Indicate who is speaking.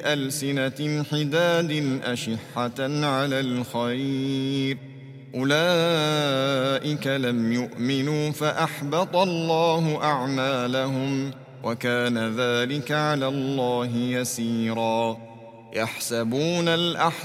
Speaker 1: ألسنة حداد أشحة على الخير أولئك لم يؤمنوا فأحبط الله أعمالهم وكان ذلك على الله يسيرا يحسبون